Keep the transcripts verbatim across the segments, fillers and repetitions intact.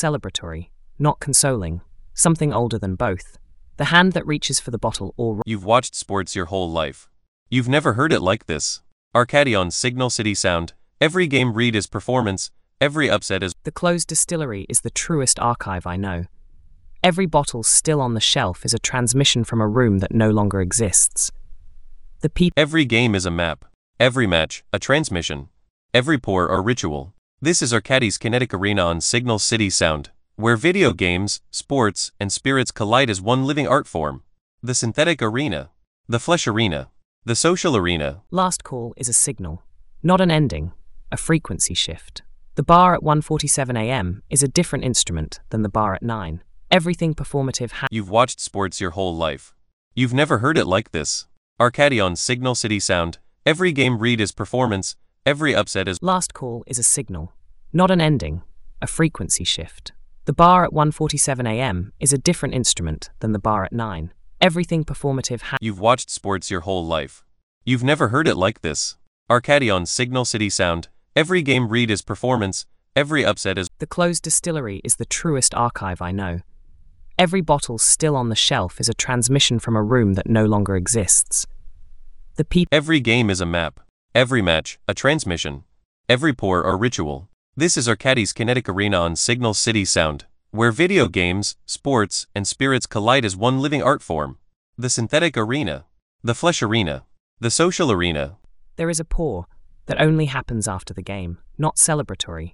celebratory, not consoling, something older than both. The hand that reaches for the bottle or... You've watched sports your whole life. You've never heard it like this. Arcadion Signal City Sound. Every game read is performance, every upset is... The closed distillery is the truest archive I know. Every bottle still on the shelf is a transmission from a room that no longer exists. The peop... Every game is a map. Every match, a transmission. Every pour or ritual. This is Arcadi's kinetic arena on Signal City Sound, where video games, sports, and spirits collide as one living art form. The synthetic arena. The flesh arena. The social arena. Last call is a signal, not an ending, a frequency shift. The bar at one forty-seven a m is a different instrument than the bar at nine. Everything performative ha- You've watched sports your whole life. You've never heard it like this. Arcadion Signal City Sound. Every game read is performance, every upset is... Last call is a signal, not an ending, a frequency shift. The bar at one forty-seven a m is a different instrument than the bar at nine. Everything performative ha- You've watched sports your whole life. You've never heard it like this. Arcadion Signal City Sound. Every game read is performance, every upset is... The closed distillery is the truest archive I know. Every bottle still on the shelf is a transmission from a room that no longer exists. The peop- Every game is a map. Every match, a transmission. Every pour or ritual. This is Arcadi's kinetic arena on Signal City Sound, where video games, sports, and spirits collide as one living art form. The synthetic arena. The flesh arena. The social arena. There is a pour that only happens after the game, not celebratory.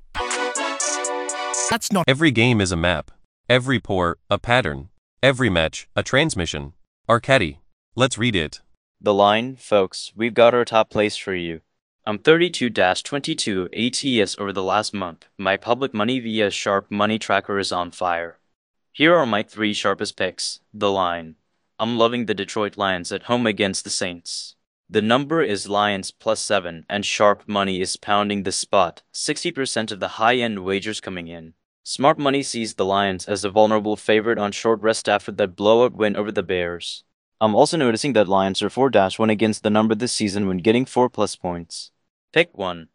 That's not... Every game is a map. Every pour, a pattern. Every match, a transmission. Arcadi. Let's read it. The line, folks, we've got our top place for you. I'm thirty-two twenty-two A T S over the last month. My public money via Sharp Money Tracker is on fire. Here are my three sharpest picks. The line. I'm loving the Detroit Lions at home against the Saints. The number is Lions plus seven, and Sharp Money is pounding the spot. sixty percent of the high-end wagers coming in. Smart Money sees the Lions as a vulnerable favorite on short rest after that blowout win over the Bears. I'm also noticing that Lions are four one against the number this season when getting four plus points. Pick one.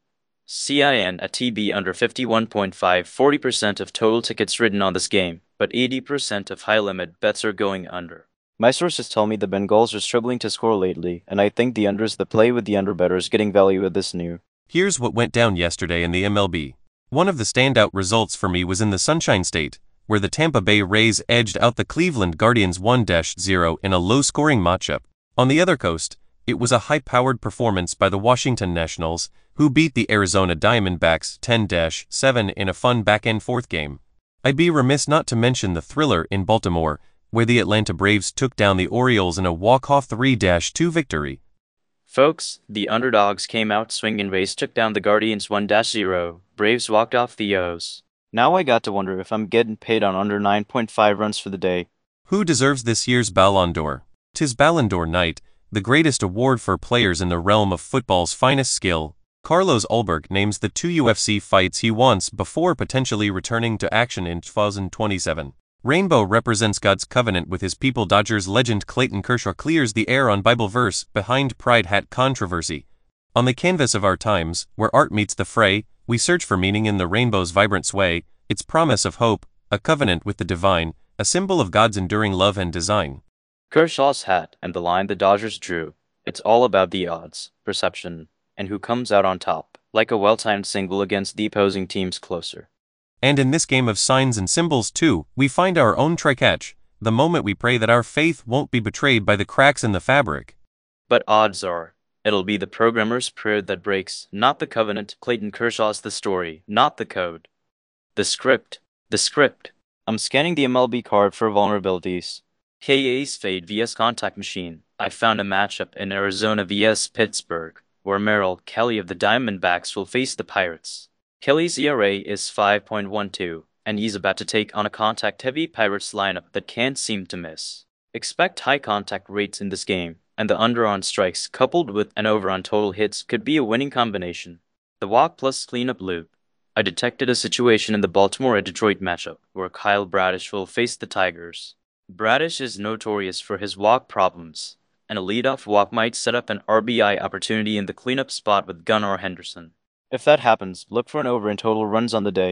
C I N at T B under fifty-one point five, forty percent of total tickets written on this game, but eighty percent of high-limit bets are going under. My sources tell me the Bengals are struggling to score lately, and I think the unders that play with the underbettors getting value at this new. Here's what went down yesterday in the M L B. One of the standout results for me was in the Sunshine State, where the Tampa Bay Rays edged out the Cleveland Guardians one to zero in a low-scoring matchup. On the other coast, it was a high-powered performance by the Washington Nationals, who beat the Arizona Diamondbacks ten to seven in a fun back-end fourth game. I'd be remiss not to mention the thriller in Baltimore, where the Atlanta Braves took down the Orioles in a walk-off three to two victory. Folks, the underdogs came out swinging. Rays took down the Guardians one to zero. Braves walked off the O's. Now I got to wonder if I'm getting paid on under nine point five runs for the day. Who deserves this year's Ballon d'Or? 'Tis Ballon d'Or night, the greatest award for players in the realm of football's finest skill. Carlos Ulberg names the two U F C fights he wants before potentially returning to action in two thousand twenty-seven. Rainbow represents God's covenant with his people. Dodgers legend Clayton Kershaw clears the air on Bible verse behind Pride Hat controversy. On the canvas of our times, where art meets the fray, we search for meaning in the rainbow's vibrant sway, its promise of hope, a covenant with the divine, a symbol of God's enduring love and design. Kershaw's hat and the line the Dodgers drew. It's all about the odds, perception, and who comes out on top, like a well-timed single against the opposing team's closer. And in this game of signs and symbols too, we find our own try-catch, the moment we pray that our faith won't be betrayed by the cracks in the fabric. But odds are, it'll be the programmer's prayer that breaks, not the covenant. Clayton Kershaw's the story, not the code. The script. The script. I'm scanning the M L B card for vulnerabilities. K A's Fade vs Contact Machine. I found a matchup in Arizona vs Pittsburgh, where Merrill Kelly of the Diamondbacks will face the Pirates. Kelly's E R A is five point one two, and he's about to take on a contact-heavy Pirates lineup that can't seem to miss. Expect high contact rates in this game, and the under on strikes coupled with an over on total hits could be a winning combination. The walk plus cleanup loop. I detected a situation in the Baltimore-Detroit matchup, where Kyle Bradish will face the Tigers. Bradish is notorious for his walk problems, and a leadoff walk might set up an R B I opportunity in the cleanup spot with Gunnar Henderson. If that happens, look for an over in total runs on the day.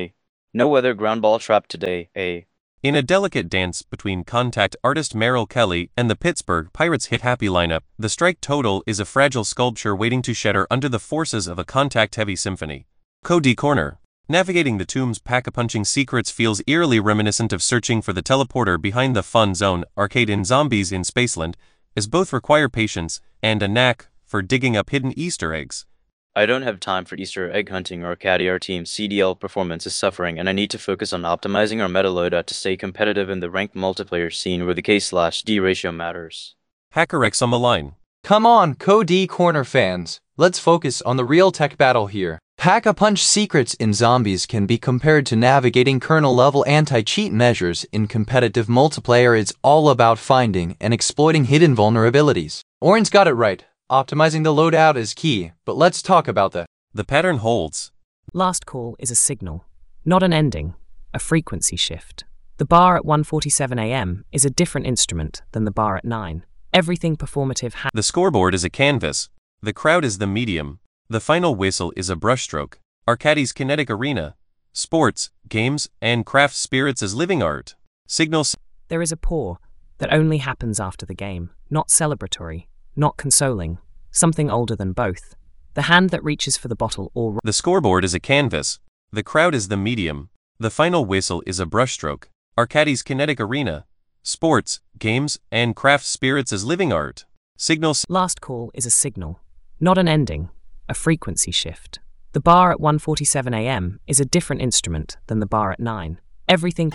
No weather ground ball trap today, eh? In a delicate dance between contact artist Merrill Kelly and the Pittsburgh Pirates hit-happy lineup, the strike total is a fragile sculpture waiting to shatter under the forces of a contact-heavy symphony. Cody Corner. Navigating the tomb's pack-a-punching secrets feels eerily reminiscent of searching for the teleporter behind the fun zone arcade in Zombies in Spaceland, as both require patience and a knack for digging up hidden Easter eggs. I don't have time for Easter egg hunting or caddy. Our team's C D L performance is suffering, and I need to focus on optimizing our meta loadout to stay competitive in the ranked multiplayer scene where the K slash D ratio matters. HackerX on the line. Come on, Cody Corner fans. Let's focus on the real tech battle here. Pack-a-punch secrets in Zombies can be compared to navigating kernel-level anti-cheat measures in competitive multiplayer. It's all about finding and exploiting hidden vulnerabilities. Oren's got it right. Optimizing the loadout is key, but let's talk about the The pattern holds. Last call is a signal, not an ending, a frequency shift. The bar at one forty-seven a m is a different instrument than the bar at nine. Everything performative ha- The scoreboard is a canvas. The crowd is the medium. The final whistle is a brushstroke. Arcady's kinetic arena. Sports, games, and craft spirits as living art. Signals. There is a pour that only happens after the game, not celebratory, not consoling, something older than both. The hand that reaches for the bottle or... The scoreboard is a canvas. The crowd is the medium. The final whistle is a brushstroke. Arcady's kinetic arena. Sports, games, and craft spirits as living art. Signals. Last call is a signal, not an ending, a frequency shift. The bar at one forty-seven a m is a different instrument than the bar at nine. Everything...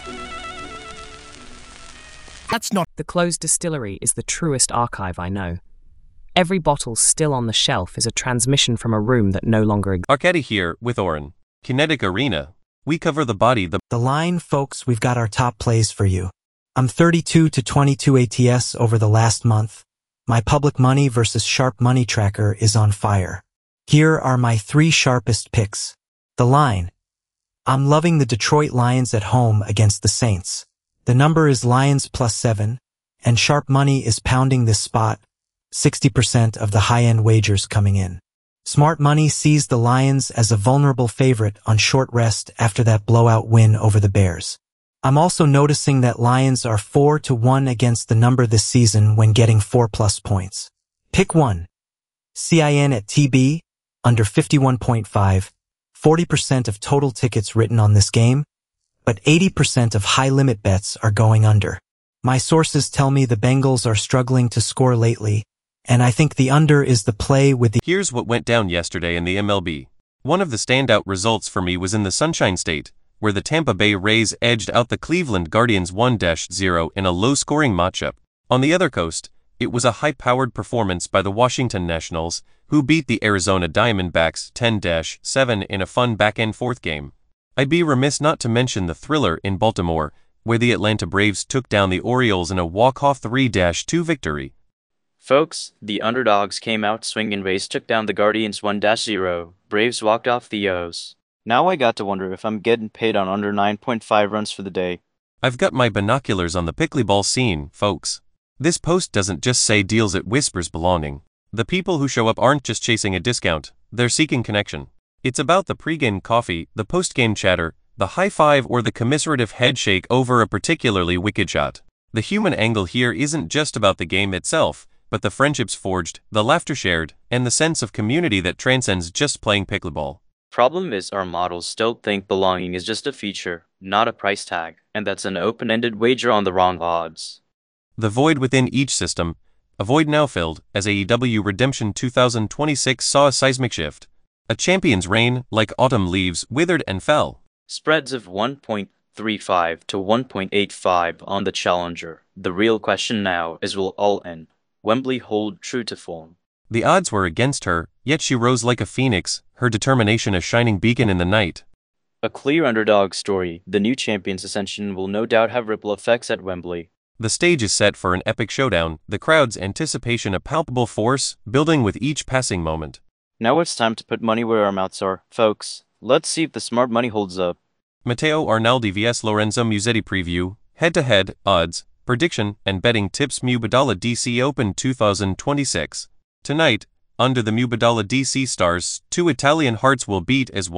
That's not. The closed distillery is the truest archive I know. Every bottle still on the shelf is a transmission from a room that no longer exists. Arcady here with Oren. Kinetic arena. We cover the body, the... The line, folks, we've got our top plays for you. I'm thirty-two to twenty-two A T S over the last month. My public money versus sharp money tracker is on fire. Here are my three sharpest picks. The line. I'm loving the Detroit Lions at home against the Saints. The number is Lions plus seven, and sharp money is pounding this spot, sixty percent of the high-end wagers coming in. Smart money sees the Lions as a vulnerable favorite on short rest after that blowout win over the Bears. I'm also noticing that Lions are four to one against the number this season when getting four plus points. Pick one. C I N at T B, under fifty-one point five, forty percent of total tickets written on this game, but eighty percent of high-limit bets are going under. My sources tell me the Bengals are struggling to score lately, and I think the under is the play with the... Here's what went down yesterday in the M L B. One of the standout results for me was in the Sunshine State, where the Tampa Bay Rays edged out the Cleveland Guardians one to zero in a low-scoring matchup. On the other coast, it was a high-powered performance by the Washington Nationals, who beat the Arizona Diamondbacks ten to seven in a fun back-and forth game. I'd be remiss not to mention the thriller in Baltimore, where the Atlanta Braves took down the Orioles in a walk-off three to two victory. Folks, the underdogs came out swinging. Rays took down the Guardians one to zero. Braves walked off the O's. Now I got to wonder if I'm getting paid on under nine point five runs for the day. I've got my binoculars on the pickleball scene, folks. This post doesn't just say deals at Whispers belonging. The people who show up aren't just chasing a discount, they're seeking connection. It's about the pre-game coffee, the post-game chatter, the high-five or the commiserative headshake over a particularly wicked shot. The human angle here isn't just about the game itself, but the friendships forged, the laughter shared, and the sense of community that transcends just playing pickleball. Problem is our models still think belonging is just a feature, not a price tag, and that's an open-ended wager on the wrong odds. The void within each system, a void now filled, as A E W Redemption two thousand twenty-six saw a seismic shift. A champion's reign, like autumn leaves, withered and fell. Spreads of one point three five to one point eight five on the challenger. The real question now is, will all in Wembley hold true to form? The odds were against her, yet she rose like a phoenix, her determination a shining beacon in the night. A clear underdog story. The new champion's ascension will no doubt have ripple effects at Wembley. The stage is set for an epic showdown, the crowd's anticipation a palpable force, building with each passing moment. Now it's time to put money where our mouths are, folks. Let's see if the smart money holds up. Matteo Arnaldi vs Lorenzo Musetti preview, head-to-head, odds, prediction, and betting tips. Mubadala D C Open two thousand twenty-six. Tonight, under the Mubadala D C stars, two Italian hearts will beat as one,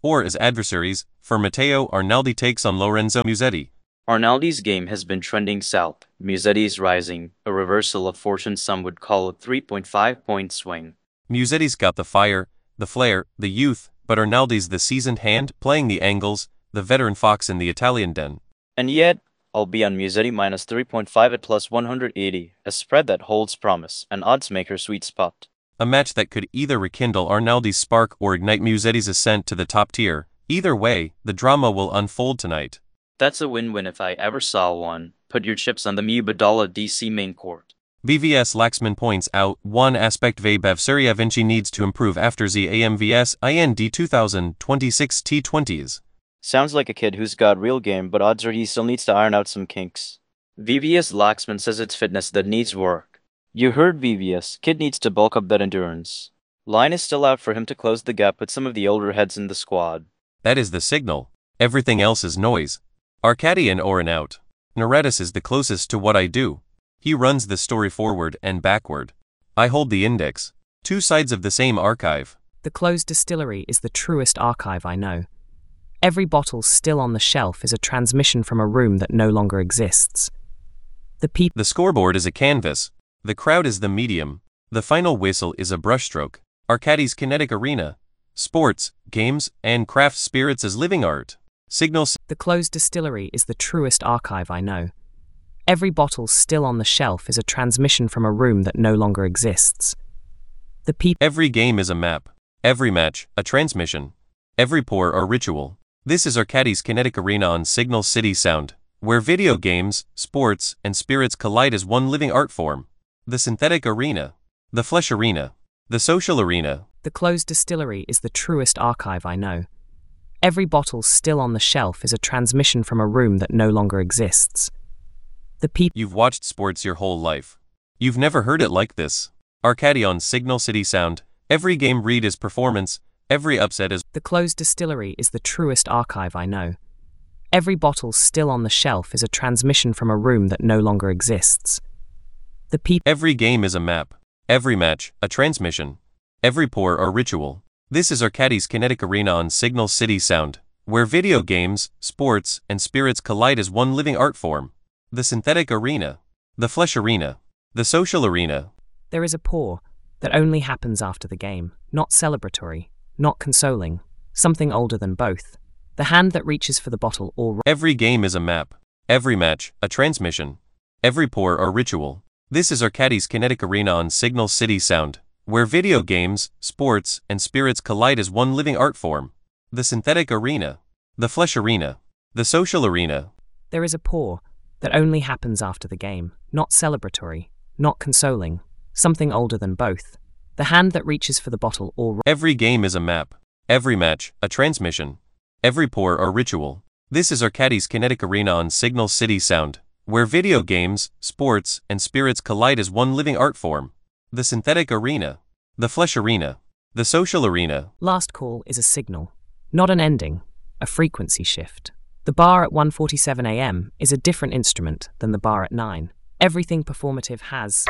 or as adversaries, for Matteo Arnaldi takes on Lorenzo Musetti. Arnaldi's game has been trending south, Musetti's rising, a reversal of fortune some would call a three point five point swing. Musetti's got the fire, the flair, the youth, but Arnaldi's the seasoned hand, playing the angles, the veteran fox in the Italian den. And yet, I'll be on Musetti minus three point five at plus one hundred eighty, a spread that holds promise, an odds-maker sweet spot. A match that could either rekindle Arnaldi's spark or ignite Musetti's ascent to the top tier. Either way, the drama will unfold tonight. That's a win-win if I ever saw one. Put your chips on the Mubadala D C main court. V V S Laxman points out, one aspect Vaibhav Suryavanshi needs to improve after Z A M V S I N D twenty twenty-six T twenties. Sounds like a kid who's got real game, but odds are he still needs to iron out some kinks. V V S Laxman says it's fitness that needs work. You heard V V S, kid needs to bulk up that endurance. Line is still out for him to close the gap with some of the older heads in the squad. That is the signal. Everything else is noise. Arkady and Oren out. Naradis is the closest to what I do. He runs the story forward and backward. I hold the index. Two sides of the same archive. The closed distillery is the truest archive I know. Every bottle still on the shelf is a transmission from a room that no longer exists. The people. The scoreboard is a canvas. The crowd is the medium. The final whistle is a brushstroke. Arkady's kinetic arena. Sports, games, and craft spirits as living art. Signal. The closed distillery is the truest archive I know. Every bottle still on the shelf is a transmission from a room that no longer exists. The people. Every game is a map. Every match, a transmission. Every pour, a ritual. This is Arkady's kinetic arena on Signal City Sound, where video games, sports, and spirits collide as one living art form. The synthetic arena. The flesh arena. The social arena. The closed distillery is the truest archive I know. Every bottle still on the shelf is a transmission from a room that no longer exists. The people. You've watched sports your whole life. You've never heard it like this. Arkady on Signal City Sound. Every game read is performance. Every upset is. The closed distillery is the truest archive I know. Every bottle still on the shelf is a transmission from a room that no longer exists. The people. Every game is a map. Every match, a transmission. Every pour, a ritual. This is Arkady's kinetic arena on Signal City Sound, where video games, sports, and spirits collide as one living art form. The synthetic arena. The flesh arena. The social arena. There is a pour that only happens after the game, not celebratory, not consoling, something older than both. The hand that reaches for the bottle or. Every game is a map. Every match, a transmission. Every pour, a ritual. This is Arkady's kinetic arena on Signal City Sound, where video games, sports, and spirits collide as one living art form. The synthetic arena. The flesh arena. The social arena. There is a pour that only happens after the game, not celebratory, not consoling, something older than both. The hand that reaches for the bottle or. Every game is a map. Every match, a transmission. Every pour, a ritual. This is Arkady's kinetic arena on Signal City Sound, where video games, sports, and spirits collide as one living art form. The synthetic arena. The flesh arena. The social arena. Last call is a signal, not an ending, a frequency shift. The bar at one forty-seven a m is a different instrument than the bar at nine. Everything performative has.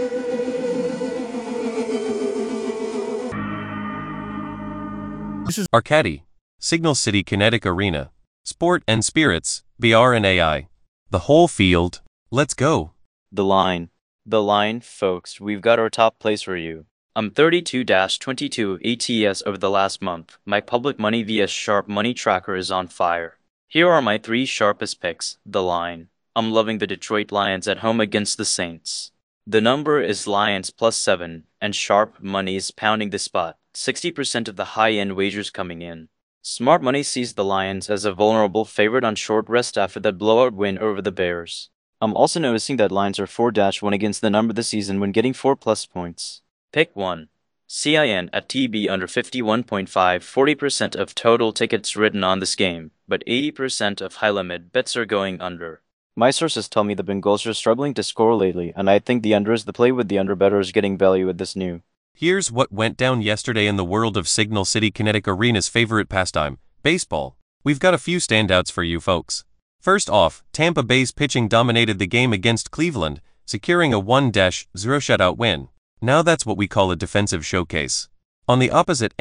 This is Arkady. Signal City Kinetic Arena. Sport and Spirits, B R and A I. The whole field. Let's go. The line. The line, folks, we've got our top place for you. I'm thirty-two twenty-two A T S over the last month. My public money via Sharp Money Tracker is on fire. Here are my three sharpest picks. The line. I'm loving the Detroit Lions at home against the Saints. The number is Lions plus seven, and Sharp Money is pounding the spot. sixty percent of the high-end wagers coming in. Smart Money sees the Lions as a vulnerable favorite on short rest after that blowout win over the Bears. I'm also noticing that Lions are four one against the number this season when getting four plus points. Pick one. C I N at T B under fifty-one point five, forty percent of total tickets written on this game, but eighty percent of high-limit bets are going under. My sources tell me the Bengals are struggling to score lately, and I think the under is the play with the under bettors getting value with this new. Here's what went down yesterday in the world of Signal City Kinetic Arena's favorite pastime, baseball. We've got a few standouts for you folks. First off, Tampa Bay's pitching dominated the game against Cleveland, securing a one zero shutout win. Now that's what we call a defensive showcase. On the opposite end,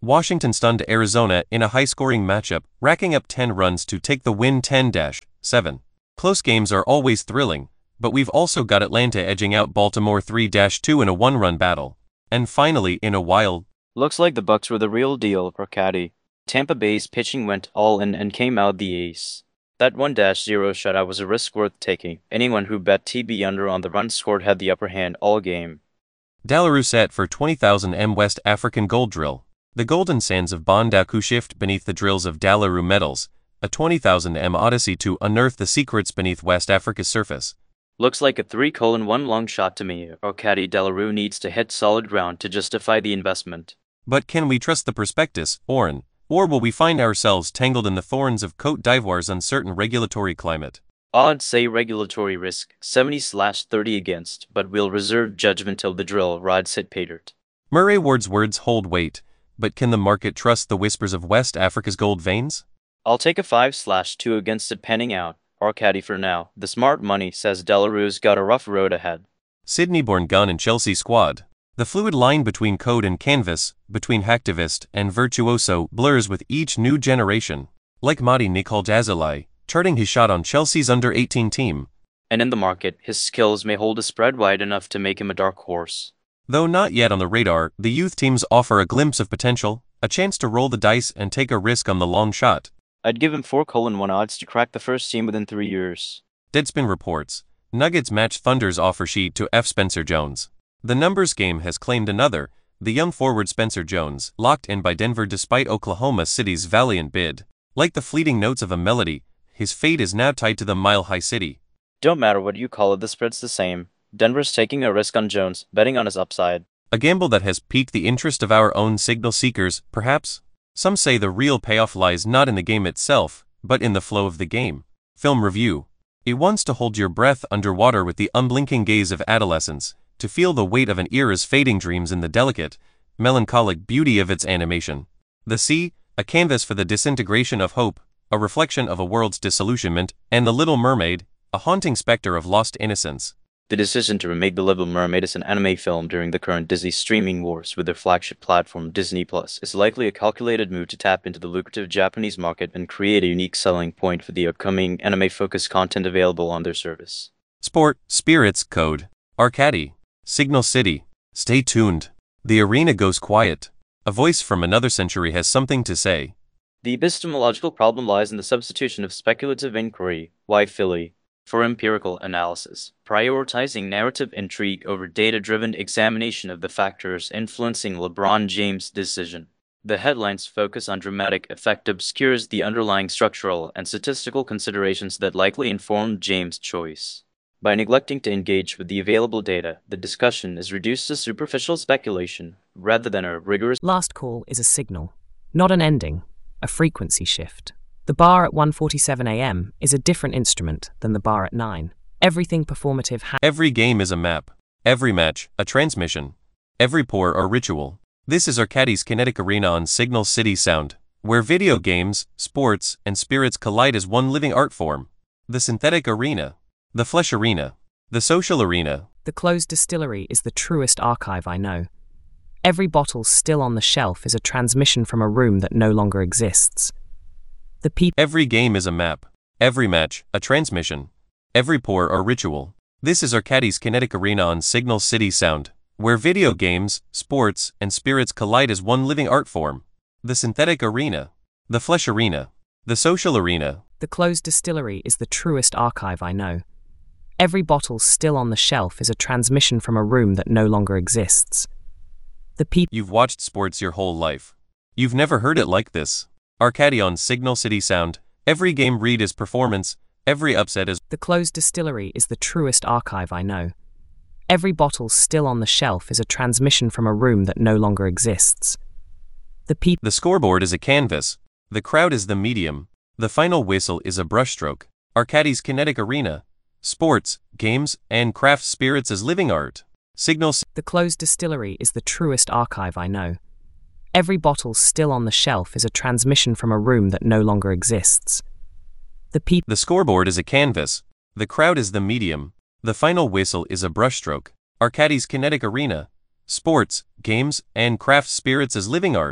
Washington stunned Arizona in a high-scoring matchup, racking up ten runs to take the win ten to seven. Close games are always thrilling, but we've also got Atlanta edging out Baltimore three to two in a one-run battle. And finally, in a wild, looks like the Bucks were the real deal for Caddy. Tampa Bay's pitching went all in and came out the ace. That one to zero shutout was a risk worth taking. Anyone who bet T B under on the runs scored had the upper hand all game. Dalarue set for twenty thousand M West African gold drill. The golden sands of Bondaku shift beneath the drills of Dalarue metals, a twenty thousand M odyssey to unearth the secrets beneath West Africa's surface. Looks like a three colon one long shot to me, or Caddy Dalarue needs to hit solid ground to justify the investment. But can we trust the prospectus, Oren? Or will we find ourselves tangled in the thorns of Côte d'Ivoire's uncertain regulatory climate? Odds say regulatory risk, seventy to thirty against, but we'll reserve judgment till the drill rides hit pay dirt. Murray Ward's words hold weight, but can the market trust the whispers of West Africa's gold veins? I'll take a five to two against it panning out, or Caddy for now. The smart money says Delarue's got a rough road ahead. Sydney-born gun and Chelsea squad. The fluid line between code and canvas, between hacktivist and virtuoso, blurs with each new generation. Like Madi Nicol Jazalai, charting his shot on Chelsea's under eighteen team. And in the market, his skills may hold a spread wide enough to make him a dark horse. Though not yet on the radar, the youth teams offer a glimpse of potential, a chance to roll the dice and take a risk on the long shot. I'd give him four colon one odds to crack the first team within three years. Deadspin reports, Nuggets match Thunder's offer sheet to F. Spencer Jones. The numbers game has claimed another, the young forward Spencer Jones, locked in by Denver despite Oklahoma City's valiant bid. Like the fleeting notes of a melody, his fate is now tied to the Mile High City. Don't matter what you call it, the spread's the same. Denver's taking a risk on Jones, betting on his upside. A gamble that has piqued the interest of our own signal seekers, perhaps? Some say the real payoff lies not in the game itself, but in the flow of the game. Film review. It wants to hold your breath underwater with the unblinking gaze of adolescence, to feel the weight of an era's fading dreams in the delicate, melancholic beauty of its animation. The sea, a canvas for the disintegration of hope, a reflection of a world's disillusionment, and The Little Mermaid, a haunting specter of lost innocence. The decision to remake The Little Mermaid as an anime film during the current Disney streaming wars with their flagship platform Disney Plus is likely a calculated move to tap into the lucrative Japanese market and create a unique selling point for the upcoming anime-focused content available on their service. Sport, Spirits, Code, Arcady, Signal City. Stay tuned. The arena goes quiet. A voice from another century has something to say. The epistemological problem lies in the substitution of speculative inquiry, why Philly, for empirical analysis, prioritizing narrative intrigue over data-driven examination of the factors influencing LeBron James' decision. The headline's focus on dramatic effect obscures the underlying structural and statistical considerations that likely informed James' choice. By neglecting to engage with the available data, the discussion is reduced to superficial speculation, rather than a rigorous. Last call is a signal, not an ending, a frequency shift. The bar at one forty-seven a m is a different instrument than the bar at nine. Everything performative ha- Every game is a map. Every match, a transmission. Every pour, a ritual. This is Arcady's Kinetic Arena on Signal City Sound, where video games, sports, and spirits collide as one living art form. The synthetic arena. The flesh arena. The social arena. The closed distillery is the truest archive I know. Every bottle still on the shelf is a transmission from a room that no longer exists. The people. Every game is a map. Every match, a transmission. Every pour, a ritual. This is Arcady's Kinetic Arena on Signal City Sound, where video games, sports, and spirits collide as one living art form. The synthetic arena. The flesh arena. The social arena. The closed distillery is the truest archive I know. Every bottle still on the shelf is a transmission from a room that no longer exists. The people. You've watched sports your whole life. You've never heard it like this. Arcady on Signal City Sound. Every game read is performance. Every upset is. The closed distillery is the truest archive I know. Every bottle still on the shelf is a transmission from a room that no longer exists. The people. The scoreboard is a canvas. The crowd is the medium. The final whistle is a brushstroke. Arcady's Kinetic Arena. Sports, games, and craft spirits as living art. Signal. The closed distillery is the truest archive I know. Every bottle still on the shelf is a transmission from a room that no longer exists. The people. The scoreboard is a canvas. The crowd is the medium. The final whistle is a brushstroke. Arcady's Kinetic Arena. Sports, games, and craft spirits as living art.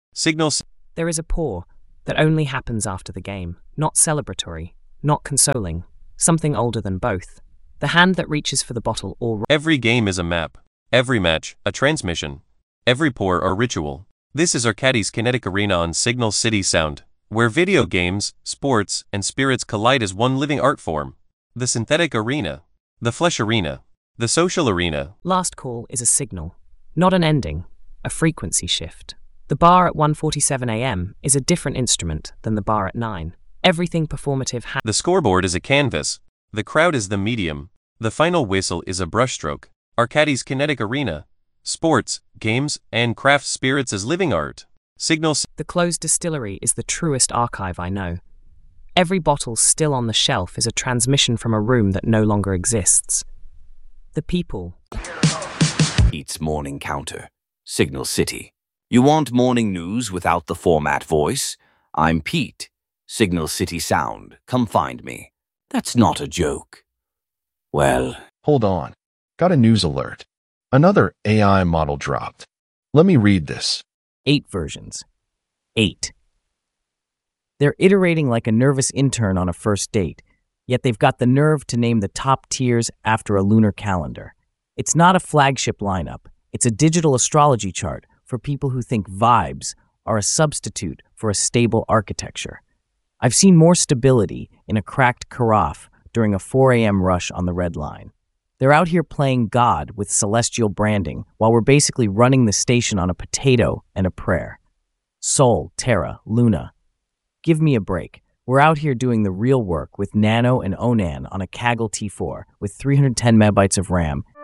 Signal There is a pour that only happens after the game, not celebratory, not consoling, something older than both. The hand that reaches for the bottle or... Every game is a map. Every match, a transmission. Every pour, a ritual. This is Arcadis Kinetic Arena on Signal City Sound, where video games, sports, and spirits collide as one living art form. The synthetic arena. The flesh arena. The social arena. Last call is a signal, not an ending, a frequency shift. The bar at one forty-seven a m is a different instrument than the bar at nine. Everything performative ha- The scoreboard is a canvas. The crowd is the medium. The final whistle is a brushstroke. Arcadis Kinetic Arena. Sports, games, and craft spirits as living art. Signal. The closed distillery is the truest archive I know. Every bottle still on the shelf is a transmission from a room that no longer exists. The people. Pete's Morning Counter. Signal City. You want morning news without the format voice? I'm Pete. Signal City Sound. Come find me. That's not a joke. Well... Hold on. Got a news alert. Another A I model dropped. Let me read this. Eight versions. Eight. They're iterating like a nervous intern on a first date, yet they've got the nerve to name the top tiers after a lunar calendar. It's not a flagship lineup. It's a digital astrology chart for people who think vibes are a substitute for a stable architecture. I've seen more stability in a cracked carafe during a four a m rush on the Red Line. They're out here playing God with celestial branding while we're basically running the station on a potato and a prayer. Sol, Terra, Luna. Give me a break. We're out here doing the real work with Nano and Onan on a Kaggle T four with three hundred ten megabytes of RAM